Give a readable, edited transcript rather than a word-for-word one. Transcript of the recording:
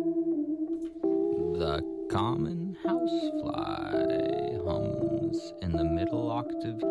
The common housefly hums in the middle octave